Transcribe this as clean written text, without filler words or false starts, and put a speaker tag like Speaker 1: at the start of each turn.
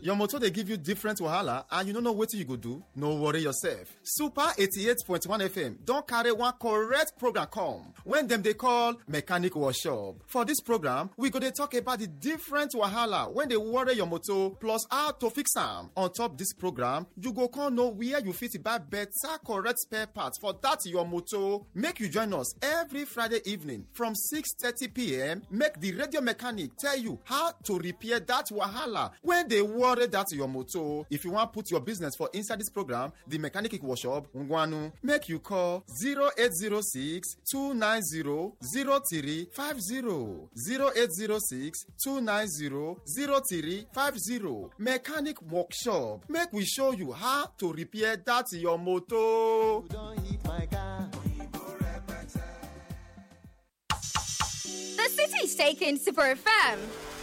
Speaker 1: your motor dey give you different wahala and you no know wetin you go do? No worry yourself. Super 88.1 FM don carry one correct program come when dem dey call Mechanic Workshop. For this program, we go dey talk about the different wahala when dey worry your motor plus how to fix am. On top this program, you go come know where you fit buy better correct spare parts for that your motor. Make you join us every Friday evening from 6:30 p.m. Make the radio mechanic tell you how to repair that wahala when dey worry that your motor. If you wan put your business for inside this program, the Mechanic Workshop, ngwanu, make you call 0806 290 0350 0806 290 0350. Mechanic Workshop, make we show you how to repair that your motor.
Speaker 2: The city's taking Super FM.